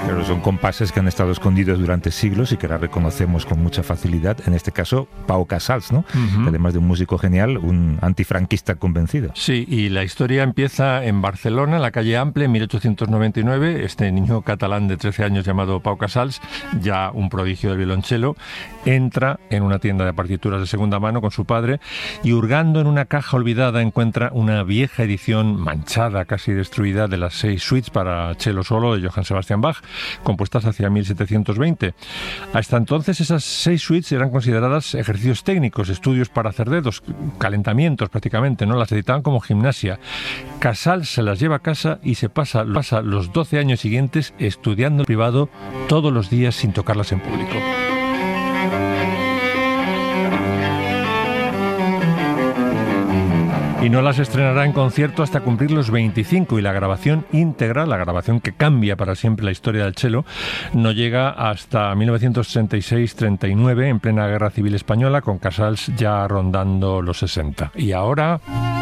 Pero son compases que han estado escondidos durante siglos y que ahora reconocemos con mucha facilidad. En este caso, Pau Casals, ¿no? Que además de un músico genial, un antifranquista convencido. Sí, y la historia empieza en Barcelona, en la calle Ample, en 1899. Este niño catalán de 13 años llamado Pau Casals, ya un prodigio del violonchelo, entra en una tienda de partituras de segunda mano con su padre y, hurgando en una caja olvidada, encuentra una vieja edición manchada, casi destruida, de las 6 suites para cello solo de Johann Sebastian Bach, compuestas hacia 1720. Hasta entonces esas 6 suites eran consideradas ejercicios técnicos, estudios para hacer dedos, calentamientos prácticamente, ¿no? Las editaban como gimnasia. Casals se las lleva a casa y se pasa los 12 años siguientes estudiando en privado todos los días sin tocarlas en público. Y no las estrenará en concierto hasta cumplir los 25, y la grabación íntegra, la grabación que cambia para siempre la historia del cello, no llega hasta 1936-39, en plena Guerra Civil Española, con Casals ya rondando los 60. Y ahora...